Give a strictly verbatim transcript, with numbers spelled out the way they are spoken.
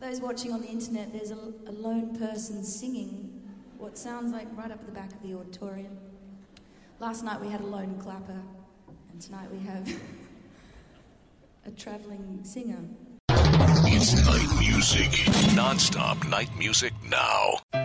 those watching on the internet, there's a, a lone person singing what sounds like right up at the back of the auditorium. Last night we had a lone clapper, and tonight we have a travelling singer. It's night music. Non-stop night music now.